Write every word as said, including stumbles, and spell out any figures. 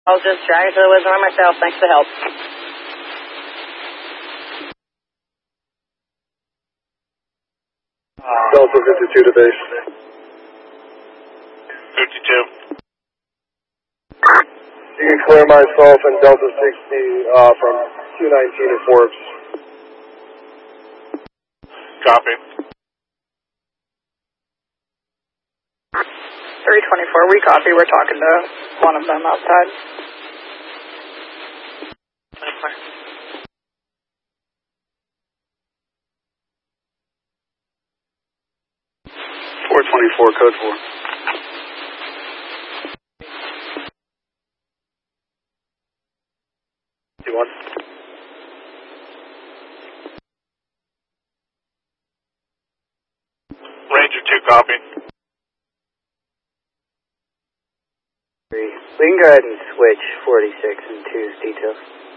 I was just dragging to the woods on myself. Thanks for the help. Delta fifty-two to base. fifty-two. You can clear myself and Delta sixty uh, from two nineteen to Forbes. Copy. three twenty-four, we copy. We're talking to one of them outside. four twenty-four, code four. two one. Ranger two, copy. We can go ahead and switch forty-six and two's details.